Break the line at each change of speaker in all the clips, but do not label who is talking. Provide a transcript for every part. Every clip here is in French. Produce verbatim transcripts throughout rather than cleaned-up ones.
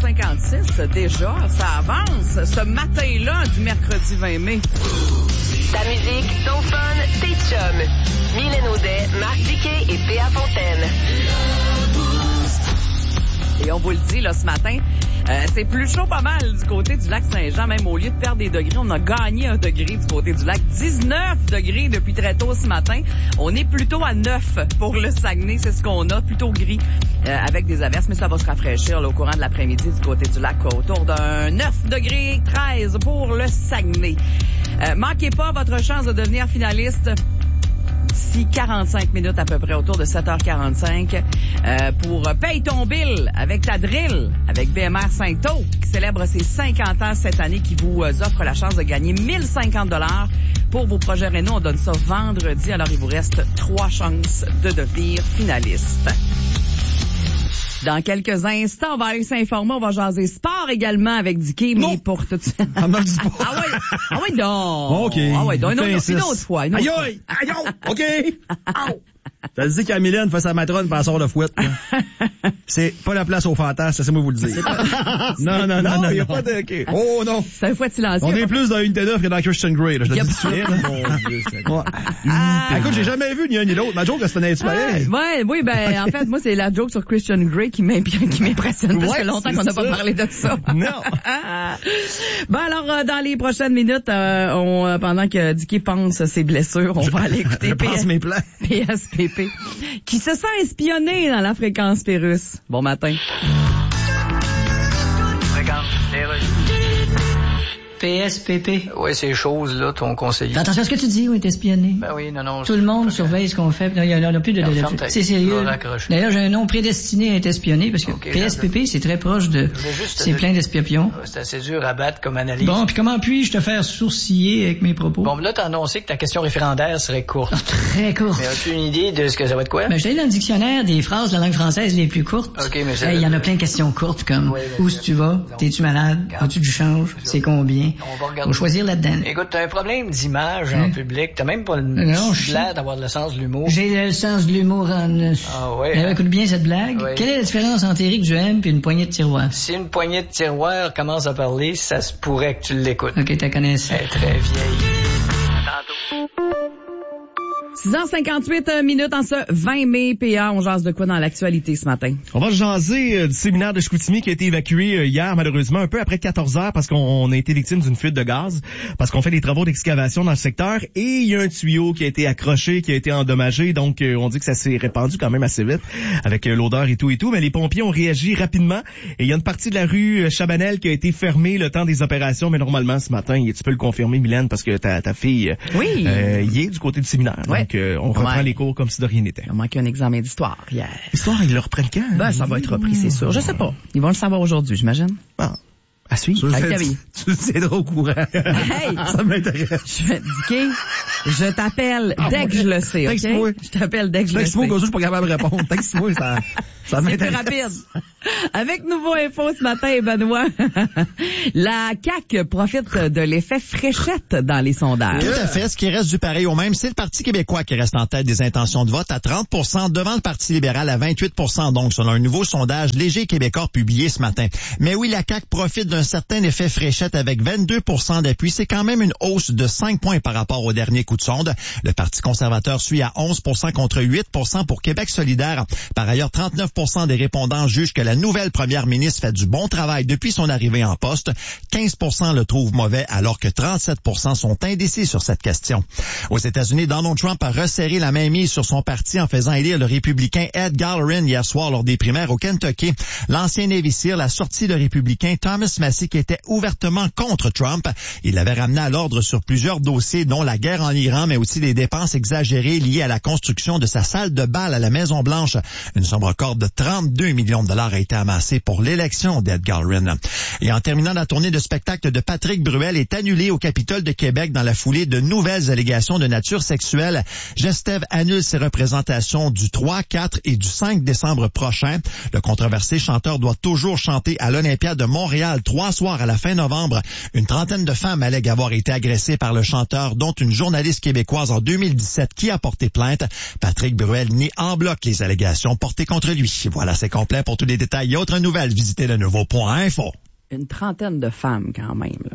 cinquante-six déjà, ça avance ce matin-là du mercredi vingt mai.
Ta musique, ton fun, tes chums. Mylène Audet, Marc Diquet et P A Fontaine.
Et on vous le dit là ce matin, euh, c'est plus chaud pas mal du côté du lac Saint-Jean. Même au lieu de perdre des degrés, on a gagné un degré du côté du lac. dix-neuf degrés depuis très tôt ce matin. On est plutôt à neuf pour le Saguenay. C'est ce qu'on a, plutôt gris euh, avec des averses. Mais ça va se rafraîchir là, au courant de l'après-midi du côté du lac, quoi, autour d'un neuf degrés treize pour le Saguenay. Euh, manquez pas votre chance de devenir finaliste d'ici quarante-cinq minutes à peu près, autour de sept heures quarante-cinq, euh, pour Paye ton bill avec ta drill, avec B M R Saint-Tau, qui célèbre ses cinquante ans cette année, qui vous euh, offre la chance de gagner mille cinquante dollars pour vos projets rénaux. On donne ça vendredi, alors il vous reste trois chances de devenir finaliste. Dans quelques instants, on va aller s'informer, on va jaser sport également avec Dicky, mais pour tout de suite.
Ah, non, dis pas.
Ah ouais, ah ouais, non.
OK.
Ah ouais, donc, une, autre, une autre fois. Une autre
aïe, aïe, aïe, aïe, OK. Au. T'as dit qu'à Mylène fait sa matrone pour sort de fouette. C'est pas la place aux fantasmes, c'est moi vous le dire. Non, non, non, non. Il n'y a pas de... Okay. Oh non.
C'est un fouette silencieux.
On est plus dans Unité neuf que dans Christian Grey, là. Je te dis tout de suite. Ah, écoute, j'ai jamais vu ni un ni l'autre. Ma joke, c'était un petit pareil.
Ouais, oui, ben, en fait, moi, c'est la joke sur Christian Grey qui m'impressionne. Parce que longtemps qu'on n'a pas parlé de ça.
Non.
Bon, alors, euh, dans les prochaines minutes, euh, on, euh, pendant que Dicky pense ses blessures, on
je,
va aller écouter
je pense mes plans.
P S P P, qui se sent espionné dans la fréquence Pérusse. Bon matin.
Fréquence Pérusse.
P S P P.
Oui, ces choses-là, ton conseiller.
Attention à ce que tu dis, on est espionné.
Ben oui, non, non.
Tout le monde surveille ce qu'on fait. Il n'y en a plus de... de, de, de c'est sérieux. D'ailleurs, j'ai un nom prédestiné à être espionné, parce que okay, P S P P, c'est très proche de... C'est plein d'espions.
C'est assez dur à battre comme analyse.
Bon, puis comment puis-je te faire sourciller avec mes propos?
Bon, là, t'as annoncé que ta question référendaire serait courte.
Oh, très courte.
Mais as-tu une idée de ce que ça va être quoi?
Ben, je t'ai dit dans le dictionnaire des phrases de la langue française les plus courtes.
OK, mais c'est...
Il hey, y en a plein de questions courtes, comme oui, où est-ce que tu vas? T'es-tu malade? As-tu du change? C'est combien?
On va regarder.
Choisir là-dedans.
Écoute, t'as un problème d'image
hein?
En public. T'as même pas le
non,
l'air d'avoir le sens de l'humour.
J'ai le sens de l'humour en...
Ah ouais.
Hein? Écoute bien cette blague.
Ouais.
Quelle est la différence entre Éric Duhem et une poignée de tiroirs?
Si une poignée de tiroirs commence à parler, ça se pourrait que tu l'écoutes.
OK, t'as connais ça.
Elle est très vieille. Tantôt.
six heures cinquante-huit minutes en ce vingt mai, P A, on jase de quoi dans l'actualité ce matin?
On va jaser euh, du séminaire de Chicoutimi qui a été évacué euh, hier, malheureusement, un peu après quatorze heures, parce qu'on a été victime d'une fuite de gaz, parce qu'on fait des travaux d'excavation dans le secteur, et il y a un tuyau qui a été accroché, qui a été endommagé, donc euh, on dit que ça s'est répandu quand même assez vite, avec euh, l'odeur et tout et tout, mais les pompiers ont réagi rapidement, et il y a une partie de la rue Chabanel qui a été fermée le temps des opérations, mais normalement, ce matin, tu peux le confirmer, Mylène, parce que ta, ta fille
oui.
euh, y est du côté du séminaire,
ouais.
donc euh, on reprend ouais. les cours comme si de rien n'était.
Il a manqué un examen d'histoire hier.
L'histoire, ils le reprennent quand? Hein?
Ben, ça va être repris, c'est sûr. Je sais pas. Ils vont le savoir aujourd'hui, j'imagine.
Ah. À suivre.
Tu,
tu, tu le tiendras au courant.
Hey!
Ça m'intéresse.
Je vais te dire, je t'appelle ah, dès que je le sais, OK?
Texte-moi.
Je t'appelle dès que je le sais.
Texte-moi, je suis pas capable de répondre. Texte-moi, ça, ça m'intéresse.
C'est plus rapide. Avec Nouveau Info ce matin, Benoît, la C A Q profite de l'effet fléchette dans les sondages.
Tout à fait. Ce qui reste du pareil au même, c'est le Parti québécois qui reste en tête des intentions de vote à trente pour cent devant le Parti libéral à vingt-huit pour cent, donc selon un nouveau sondage Léger Québécois publié ce matin. Mais oui, la C A Q profite d'un certain effet fléchette avec vingt-deux pour cent d'appui. C'est quand même une hausse de cinq points par rapport au dernier coup de sonde. Le Parti conservateur suit à onze pour cent contre huit pour cent pour Québec solidaire. Par ailleurs, trente-neuf pour cent des répondants jugent que la nouvelle première ministre fait du bon travail depuis son arrivée en poste. quinze pour cent le trouvent mauvais, alors que trente-sept pour cent sont indécis sur cette question. Aux États-Unis, Donald Trump a resserré la mainmise sur son parti en faisant élire le républicain Ed Gallerin hier soir lors des primaires au Kentucky. L'ancien Navy SEAL a sorti le républicain Thomas Massie qui était ouvertement contre Trump. Il l'avait ramené à l'ordre sur plusieurs dossiers, dont la guerre en Iran, mais aussi des dépenses exagérées liées à la construction de sa salle de bal à la Maison-Blanche. Une somme record de trente-deux millions de dollars a été amassée pour l'élection d'Ed Gallerin. Et en terminant, la tournée de spectacle de Patrick Bruel est annulée au Capitole de Québec dans la foulée de nouvelles allégations de nature sexuelle. Gestev annule ses représentations du trois, quatre et du cinq décembre prochain. Le controversé chanteur doit toujours chanter à l'Olympia de Montréal trois soirs à la fin novembre. Une trentaine de femmes allèguent avoir été agressées par le chanteur, dont une journaliste police québécoise en deux mille dix-sept qui a porté plainte. Patrick Bruel nie en bloc les allégations portées contre lui. Voilà, c'est complet. Pour tous les détails et autres nouvelles, visitez le nouveau point info.
Une trentaine de femmes, quand même, là.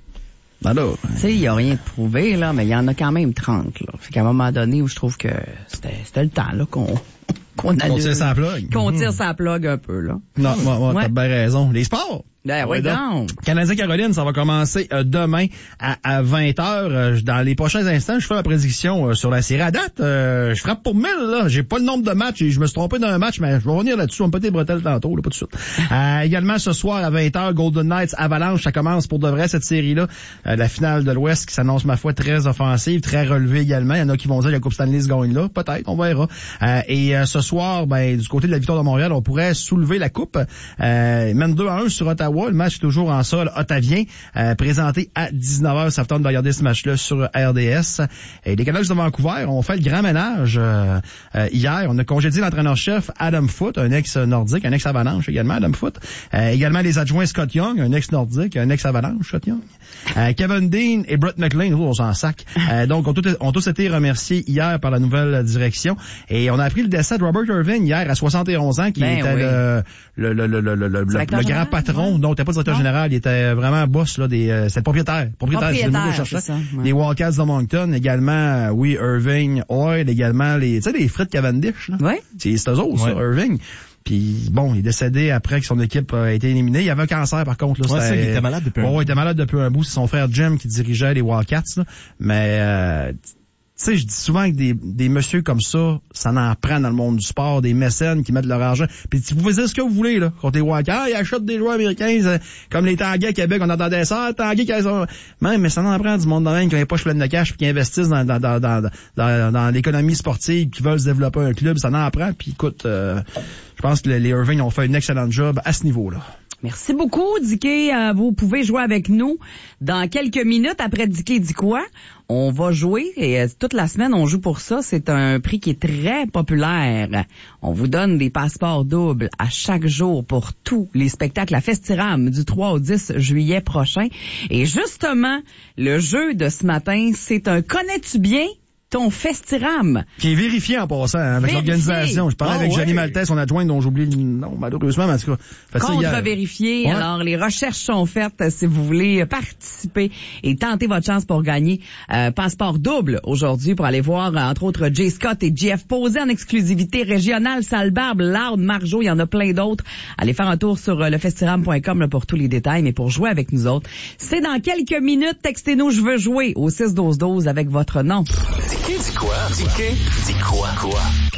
Ben là.
Tu sais, il n'y a rien de prouvé, là, mais il y en a quand même trente, là. Fait qu'à un moment donné où je trouve que c'était, c'était le temps, là, qu'on, qu'on
On tire sa plug.
Qu'on tire sa plug un peu, là.
Non, moi, moi,
Ouais.
t'as bien raison. Les sports.
Ben, ouais, donc.
Canadien-Caroline, ça va commencer euh, demain à, à vingt heures. Euh, dans les prochains instants, je fais ma prédiction euh, sur la série. À date, euh, je frappe pour mille, là. J'ai pas le nombre de matchs. Je me suis trompé d'un match, mais je vais revenir là-dessus. On me peut être bretelles tantôt, là, pas tout de suite. Euh, également, ce soir, à vingt heures, Golden Knights Avalanche. Ça commence pour de vrai, cette série-là. Euh, la finale de l'Ouest qui s'annonce, ma foi, très offensive, très relevée également. Il y en a qui vont dire que la Coupe Stanley se gagne là. Peut-être, on verra. Euh, et euh, ce soir, ben, du côté de la Victoire de Montréal, on pourrait soulever la Coupe. Euh, même deux à un sur Ottawa. Le match est toujours en sol ottavien, euh, présenté à dix-neuf heures. Ça tente de regarder ce match-là sur R D S. Et les Canucks de Vancouver ont fait le grand ménage euh, euh, hier. On a congédié l'entraîneur-chef Adam Foote, un ex-nordique, un ex-avalanche également, Adam Foote. Euh, également les adjoints Scott Young, un ex-nordique, un ex-avalanche, Scott Young. Euh, Kevin Dean et Brett McLean, oh, on s'en sac. Euh, donc, ont tous, ont tous été remerciés hier par la nouvelle direction. Et on a appris le décès de Robert Irving hier à soixante et onze ans, qui
ben
était
oui.
le, le, le, le, le, le, le, le grand
général,
patron.
ouais.
Non, t'es pas directeur
Non.
général. Il était vraiment boss là des euh, c'est le propriétaire propriétaire, c'est le mot que je cherchais.
c'est ça, ouais.
Les Wildcats de Moncton également, euh, oui, Irving, Oil également, les tu sais les frites Cavendish là.
Ouais.
C'est c'est eux autres, ça,
Ouais.
Irving. Puis bon, il est décédé après que son équipe a été éliminée. Il avait un cancer par contre là,
Ouais,
c'était
ça, il était malade depuis un
bon,
bout.
il était malade depuis un bout, c'est son frère Jim qui dirigeait les Wildcats là. Mais euh, tu sais, je dis souvent que des, des messieurs comme ça, ça n'en prend dans le monde du sport, des mécènes qui mettent leur argent. Puis vous pouvez dire ce que vous voulez, là, contre les Wildcats. Ah, ils achètent des joueurs américains, euh, comme les Tanguay à Québec, on entendait ça, Tanguay qui ont... Même, mais ça n'en prend du monde de même qui ont les poches pleines de cash puis qui investissent dans, dans, dans, dans, dans, dans l'économie sportive, qui veulent se développer un club, ça n'en prend. Puis écoute, euh, je pense que les Irving ont fait un excellent job à ce niveau-là.
Merci beaucoup, Dicky. Euh, vous pouvez jouer avec nous dans quelques minutes. Après Dicky dit quoi? On va jouer et euh, toute la semaine, on joue pour ça. C'est un prix qui est très populaire. On vous donne des passeports doubles à chaque jour pour tous les spectacles à Festiram du trois au dix juillet prochain. Et justement, le jeu de ce matin, c'est un connais-tu bien ton Festiram?
Qui est vérifié en passant, hein, avec
Vérifié.
l'organisation. Je parlais
Ah,
avec
ouais.
Johnny Maltais, son adjoint, dont j'oublie le nom, malheureusement, mais en tout cas. fait ça hier.
Contre-vérifié.
Ouais.
Alors, les recherches sont faites si vous voulez participer et tenter votre chance pour gagner euh, passeport double aujourd'hui pour aller voir, entre autres, Jay Scott et Jeff Posé en exclusivité régionale, Sale Barbe, Loud, Marjo, il y en a plein d'autres. Allez faire un tour sur euh, le festiram point com là, pour tous les détails, mais pour jouer avec nous autres, c'est dans quelques minutes. Textez-nous, je veux jouer au six douze douze avec votre nom.
Dis dis quoi? Dis dis quoi? Quoi?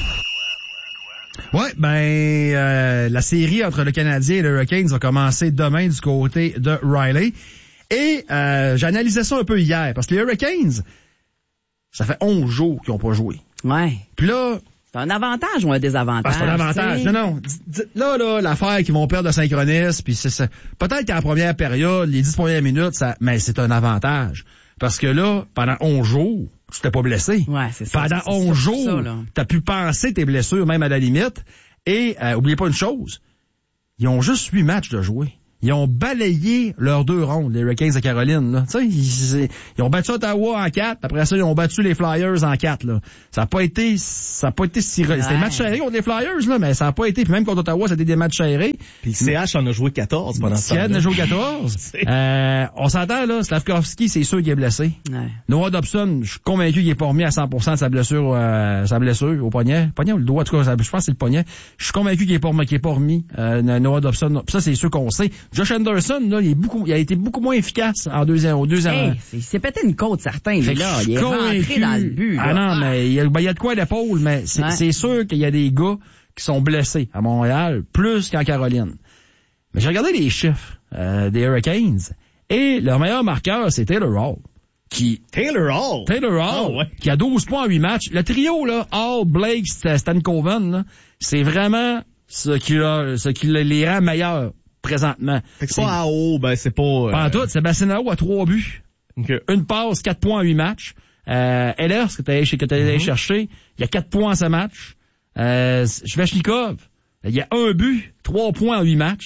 Ouais, ben euh, la série entre le Canadien et le Hurricanes va commencer demain du côté de Riley. Et euh, j'ai analysé ça un peu hier, parce que les Hurricanes, ça fait onze jours qu'ils n'ont pas joué.
Ouais.
Puis là,
C'est un avantage ou un désavantage?
ah, c'est un avantage.
t'sais?
Non, non. D- d- Là, là, l'affaire qu'ils vont perdre de synchronisme, puis c'est ça. Peut-être qu'à la première période, les dix premières minutes, ça, mais c'est un avantage. Parce que là, pendant onze jours, tu t'es pas blessé.
Ouais, c'est ça.
Pendant
c'est
onze
surtout
jours,
ça, là.
t'as pu penser tes blessures, même à la limite. Et, euh, oubliez pas une chose. Ils ont juste huit matchs de jouer. Ils ont balayé leurs deux rondes, les Hurricanes de Caroline, là. Tu sais, ils, ils ont battu Ottawa en quatre, après ça, ils ont battu les Flyers en quatre, là. Ça a pas été, ça a pas été si, ouais. C'était un match serré contre les Flyers, là, mais ça a pas été, puis même contre Ottawa, c'était des matchs serrés.
Puis C H en a joué quatorze pendant ce
Siad en
temps-là.
a joué quatorze. euh, on s'entend, là, Slavkovski, c'est sûr qu'il est blessé.
Ouais.
Noah Dobson, je suis convaincu qu'il est pas remis à cent pour cent de sa blessure, euh, sa blessure au poignet. Poignet ou le doigt, en tout cas, je pense que c'est le poignet. Je suis convaincu qu'il est pas remis, qu'il est pas remis, euh, Noah Dobson. Puis ça, c'est sûr qu'on sait. Josh Anderson, là, il est beaucoup, il a été beaucoup moins efficace en deuxième, au deuxième.
Hey, c'est- il s'est pété une côte, certain, lui,
Fait que
là.
je suis
Il est rentré
convaincu-
dans le but,
Ah
là.
non, mais il y a, ben, il y a de quoi à l'épaule, mais c'est,
Ouais.
c'est sûr qu'il y a des gars qui sont blessés à Montréal, plus qu'en Caroline. Mais j'ai regardé les chiffres euh, des Hurricanes, et leur meilleur marqueur, c'est Taylor Hall. Qui,
Taylor Hall.
Taylor Hall,
Oh, ouais.
qui a douze points en huit matchs. Le trio, là, Hall, Blake, Stankoven, là, c'est vraiment ce qui, a, ce qui les rend meilleurs présentement.
Fait que c'est pas à haut, ben c'est pas... euh,
Pas en tout, Sébastien Aho a trois buts.
ok.
Une passe, quatre points en huit matchs. Euh, Ehlers, que t'as allé, que t'as allé chercher, il y a quatre points en ce match. Euh, Svechnikov, il y a un but, trois points en huit matchs.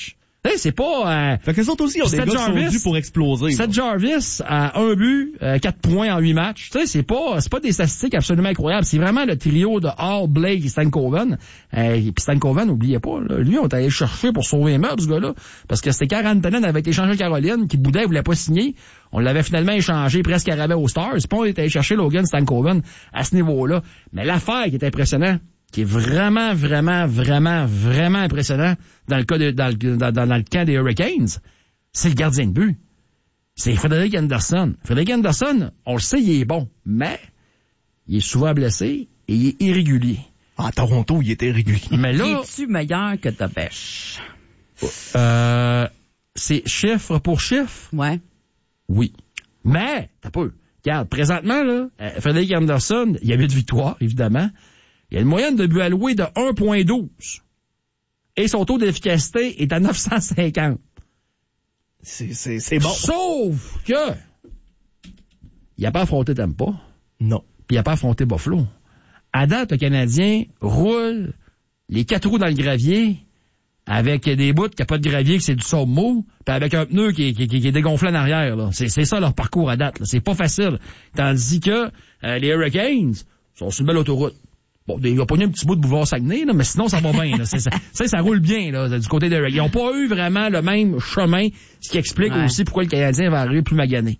Tu sais, c'est pas... Euh,
fait que les autres aussi ont des gars qui sont dus pour exploser.
Seth Jarvis a un but, euh, quatre points en huit matchs. Tu sais, c'est pas c'est pas des statistiques absolument incroyables. C'est vraiment le trio de Hall, Blake et Stankoven. Euh, et puis Stankoven, n'oubliez pas, là, lui, on est allé chercher pour sauver les meubles, ce gars-là. Parce que c'était quarante Penen avait été échangé à Caroline, qui boudait, voulait pas signer. On l'avait finalement échangé presque à rabais aux Stars. Puis on est allé chercher Logan Stankoven à ce niveau-là. Mais l'affaire qui est impressionnante, qui est vraiment, vraiment, vraiment, vraiment impressionnant dans le cas de, dans le, dans, dans le camp des Hurricanes, c'est le gardien de but. C'est Frederik Anderson. Frederik Anderson, on le sait, il est bon, mais il est souvent blessé et il est irrégulier.
À Toronto, il était irrégulier.
Mais là, es-tu meilleur que Dobeš?
Euh, c'est chiffre pour chiffre?
Ouais.
Oui. Mais, t'as peu. Regarde, présentement, là, Frederik Anderson, il y a huit victoires, évidemment. Il y a une moyenne de buts alloués de un virgule douze. Et son taux d'efficacité est à neuf cent cinquante.
C'est, c'est, c'est bon.
Sauf que, il n'a pas affronté Tampa.
Non.
Puis il n'a pas affronté Buffalo. À date, le Canadien roule les quatre roues dans le gravier avec des bouts qui n'ont pas de gravier, que c'est du sable mou, puis avec un pneu qui est, qui, qui, qui est dégonflé en arrière. Là. C'est, c'est ça leur parcours à date. Là. C'est pas facile. Tandis que euh, les Hurricanes sont sur une belle autoroute. Bon, il va pogner un petit bout de boulevard Saguenay, là, mais sinon, ça va bien. Là. C'est, ça, ça, ça roule bien là, du côté des Hurricanes. Ils n'ont pas eu vraiment le même chemin, ce qui explique ouais. aussi pourquoi le Canadien va arriver plus magané.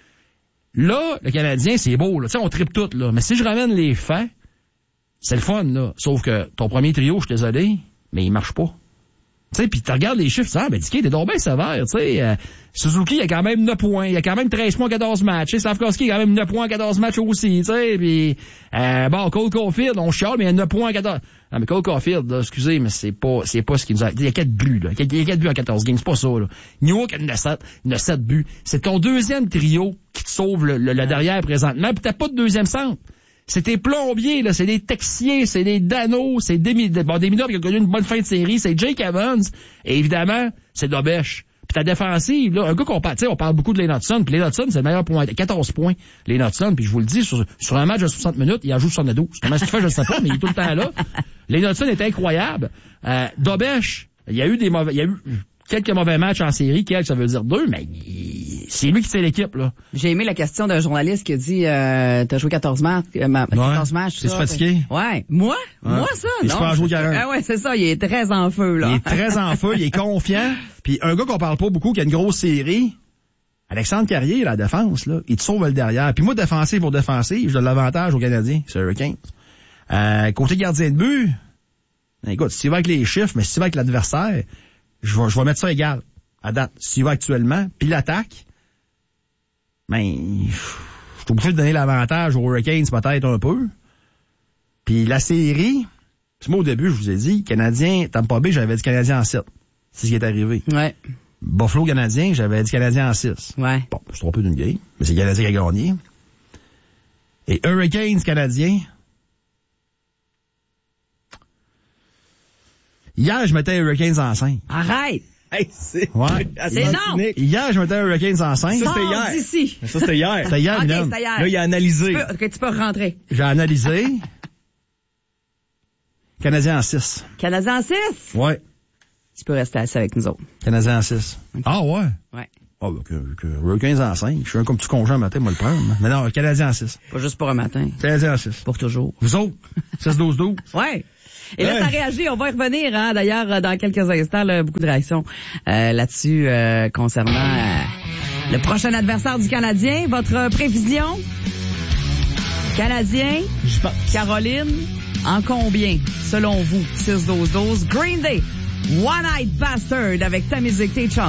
Là, le Canadien, c'est beau. Là. Tu sais, on tripe tout, là. Mais si je ramène les faits, c'est le fun, là. Sauf que ton premier trio, je suis désolé, mais il marche pas. Tu sais, puis tu regardes les chiffres, tu dis, ah, ben, Dicky, t'es donc bien sévère, tu sais. Euh, Suzuki, il a quand même neuf points. Il a quand même treize points en quatorze matchs. Slavkovski, il a quand même neuf points en quatorze matchs aussi, tu sais. Puis, euh, bon, Cole Caulfield, on chiale, mais il a neuf points en quatorze. Ah, mais Cole Caulfield, là, excusez, mais c'est pas, c'est pas ce qu'il nous a, il y a quatre buts, là. Il y a quatre buts en quatorze games, c'est pas ça, là. New York, il y en a sept, il y en a sept buts. C'est ton deuxième trio qui te sauve le, le, le derrière présentement, pis t'as pas de deuxième centre. C'est tes plombiers, là, c'est des Texiers, c'est des Dano, c'est des, bon, des mineurs qui ont connu une bonne fin de série, c'est Jake Evans, et évidemment, c'est Dobeš. Puis ta défensive, là, un gars qu'on parle, tu sais, on parle beaucoup de Lane Hutson, puis Lane Hutson, c'est le meilleur point, quatorze points, Lane Hutson, puis je vous le dis, sur, sur un match de soixante minutes, il en joue soixante-douze. Comment est-ce qu'il fait, je ne sais pas, mais il est tout le temps là. Lane Hutson est incroyable. Euh, Dobeš, il y a eu des mauvais, il y a eu quelques mauvais matchs en série, quelques, ça veut dire deux, mais il, c'est lui qui fait l'équipe, là.
J'ai aimé la question d'un journaliste qui a dit, euh, t'as joué quatorze matchs, euh, quatorze matchs.
C'est fatigué?
Ouais. Moi? Ouais. Moi, ça?
Il
non.
se peut en jouer quarante.
Ah ouais, c'est ça, il est très en feu, là.
Il est très en feu, il est confiant. Puis un gars qu'on parle pas beaucoup, qui a une grosse série, Alexandre Carrier, la défense, là, il te sauve le derrière. Puis moi, défensif pour défensif, je donne l'avantage aux Canadiens, c'est Hurricanes. Euh, côté gardien de but, écoute, si tu vas avec les chiffres, mais si tu vas avec l'adversaire, je vais, je vais mettre ça égal, à date. Si tu vas actuellement, puis l'attaque, ben, je suis obligé de donner l'avantage aux Hurricanes peut-être un peu. Puis la série, moi au début, je vous ai dit, Canadien, Tampa Bay, j'avais dit Canadien en sept. C'est ce qui est arrivé.
Ouais.
Buffalo Canadien, j'avais dit Canadien en six.
Ouais.
Bon, je suis trompé d'une game, mais c'est Canadien qui a gagné. Et Hurricanes Canadien. Hier, je mettais Hurricanes en cinq.
Arrête!
Hey, c'est...
Ouais. C'est non!
Hier, je mettais Hurricanes en cinq.
Ça, c'était hier. D'ici.
Ça, c'était hier. C'était hier,
okay,
Mylène.
c'était hier.
Là, il a analysé.
Tu peux, okay, tu peux rentrer.
J'ai analysé. Canadien en six.
Canadien en six?
Ouais.
Tu peux rester assis avec nous autres.
Canadien en six.
Okay. Ah ouais?
Ouais.
Ah, oh, que, que Hurricanes en cinq. Je suis un comme petit congé un matin, moi le prendre. Mais non, Canadien en six.
Pas juste pour un matin.
Canadien en six.
Pour toujours.
Vous autres? six douze douze.
Ouais. Et là, ouais. Ça réagit. On va y revenir, hein. D'ailleurs, dans quelques instants, là, beaucoup de réactions euh, là-dessus euh, concernant euh, le prochain adversaire du Canadien. Votre prévision? Canadien? Caroline? En combien, selon vous? six douze douze. Green Day. One Night Bastard avec ta musique, tes chums.